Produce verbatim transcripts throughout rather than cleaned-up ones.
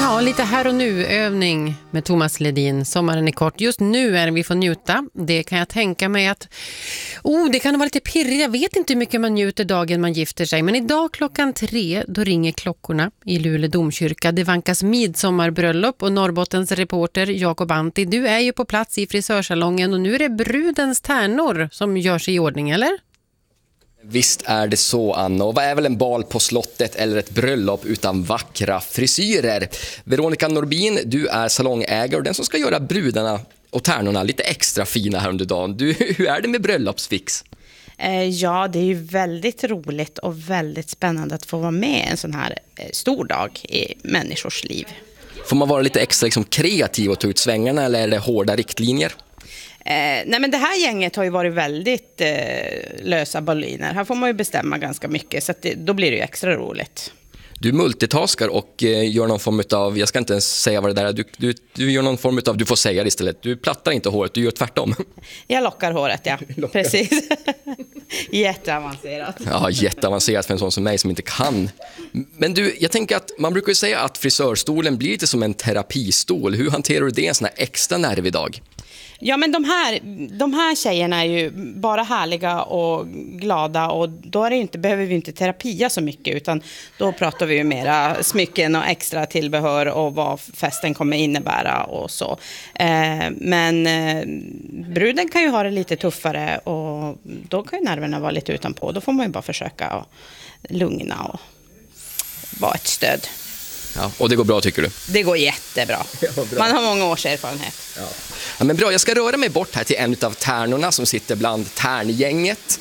Ja, lite här och nu-övning med Thomas Ledin. Sommaren är kort. Just nu är det vi får njuta. Det kan jag tänka mig att... Oh, det kan vara lite pirrigt. Jag vet inte hur mycket man njuter dagen man gifter sig. Men idag klockan tre, då ringer klockorna i Luleå domkyrka. Det vankas midsommarbröllop och Norrbottens reporter Jakob Antti. Du är ju på plats i frisörsalongen och nu är det brudens tärnor som görs i ordning, eller? Visst är det så, Anna. Och vad är väl en bal på slottet eller ett bröllop utan vackra frisyrer? Veronica Norbin, du är salongägare och den som ska göra brudarna och tärnorna lite extra fina här under dagen. Du, hur är det med bröllopsfix? Eh, ja, det är ju väldigt roligt och väldigt spännande att få vara med en sån här eh, stor dag i människors liv. Får man vara lite extra liksom, kreativ och ta ut svängarna eller är det hårda riktlinjer? Eh, nej men det här gänget har ju varit väldigt eh, lösa boliner. Här får man ju bestämma ganska mycket så att det, då blir det ju extra roligt. Du multitaskar och eh, gör någon form av, jag ska inte ens säga vad det där är, du, du, du gör någon form av, du får säga det istället, du plattar inte håret, du gör tvärtom. Jag lockar håret, ja, lockar. Precis. Jätteavancerat. Ja, jätteavancerat för en sån som mig som inte kan. Men du, jag tänker att man brukar ju säga att frisörstolen blir lite som en terapistol. Hur hanterar du det en sån här extra nervig dag? Ja, men de här, de här tjejerna är ju bara härliga och glada och då är det inte, behöver vi inte terapia så mycket utan då pratar vi ju mera smycken och extra tillbehör och vad festen kommer innebära och så. Eh, men eh, bruden kan ju ha det lite tuffare och då kan ju nerverna vara lite utanpå. Då får man ju bara försöka att lugna och vara ett stöd. Ja, och det går bra tycker du? Det går jättebra. Ja, man har många års erfarenhet. Ja. Ja, men bra, jag ska röra mig bort här till en av tärnorna som sitter bland tärngänget.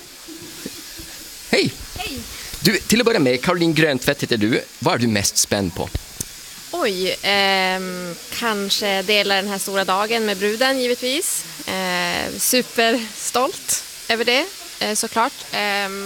Hej! Hej! Du, till att börja med, Caroline Gröntvedt heter du. Vad är du mest spänd på? Oj, eh, kanske dela den här stora dagen med bruden givetvis. Eh, superstolt över det, eh, såklart. Eh,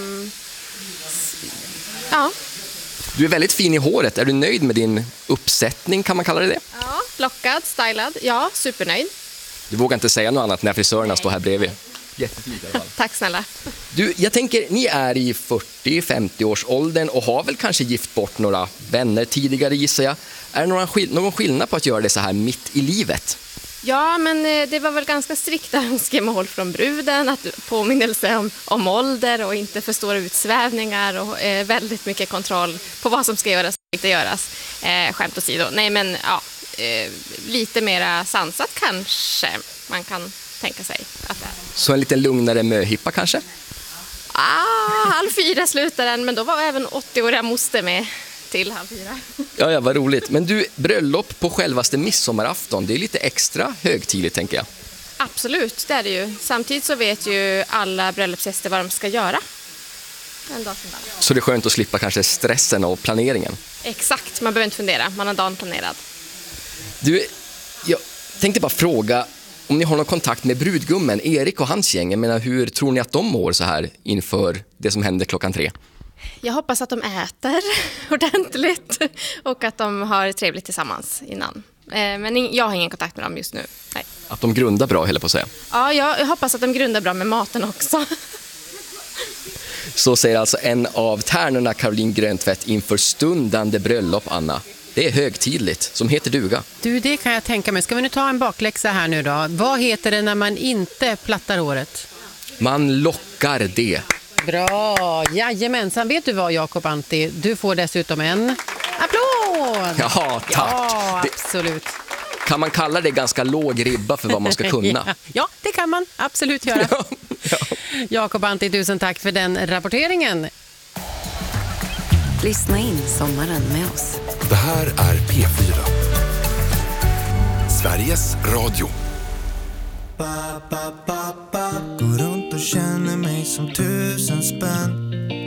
ja. Du är väldigt fin i håret. Är du nöjd med din uppsättning, kan man kalla det det? Ja, lockad, stylad. Ja, supernöjd. Du vågar inte säga något annat när frisörerna Nej. står här bredvid. Jättefint i alla fall. Tack snälla. Du, jag tänker, ni är i fyrtio till femtio års åldern och har väl kanske gift bort några vänner tidigare, gissar jag. Är det någon, skill- någon skillnad på att göra det så här mitt i livet? Ja, men det var väl ganska strikta önskemål från bruden, att påminnelse om, om ålder och inte för stora utsvävningar och eh, väldigt mycket kontroll på vad som ska göras och inte göras. Eh, skämt åsido. Nej, men ja, eh, lite mera sansat kanske man kan tänka sig att det är. Så en lite lugnare möhippa kanske? Ah, halv fyra slutar den, men då var även åttio-åriga moster med till halv fyra. Ja, ja, vad roligt. Men du, bröllop på självaste midsommarafton, det är lite extra högtidligt tänker jag. Absolut, det är det ju. Samtidigt så vet ju alla bröllopsgäster vad de ska göra. En dag som dag. Så det är skönt att slippa kanske stressen och planeringen. Exakt, man behöver inte fundera. Man har dagen planerad. Du, jag tänkte bara fråga om ni har någon kontakt med brudgummen, Erik och hans gäng. Jag menar, hur tror ni att de mår så här inför det som händer klockan tre? Jag hoppas att de äter ordentligt och att de har trevligt tillsammans innan. Men jag har ingen kontakt med dem just nu. Nej. Att de grundar bra, heller på att säga. Ja, jag hoppas att de grundar bra med maten också. Så säger alltså en av tärnorna, Caroline Gröntvedt, inför stundande bröllop, Anna. Det är högtidligt, som heter duga. Du, det kan jag tänka mig. Ska vi nu ta en bakläxa här nu då? Vad heter det när man inte plattar håret? Man lockar det. Bra, jajamensan. Vet du vad, Jakob Antti? Du får dessutom en applåd! Ja, tack. Ja, absolut. Det, kan man kalla det ganska låg ribba för vad man ska kunna? ja, ja, det kan man absolut göra. ja, ja. Jakob Antti, tusen tack för den rapporteringen. Lyssna in sommaren med oss. Det här är P fyra. Sveriges Radio. Går runt och känner mig som tusen spänn.